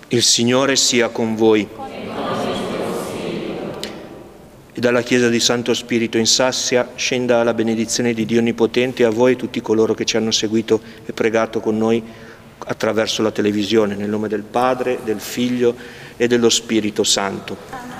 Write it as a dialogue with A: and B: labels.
A: Il Signore sia con voi. E dalla Chiesa di Santo Spirito in Sassia scenda la benedizione di Dio Onnipotente a voi e tutti coloro che ci hanno seguito e pregato con noi attraverso la televisione, nel nome del Padre, del Figlio e dello Spirito Santo.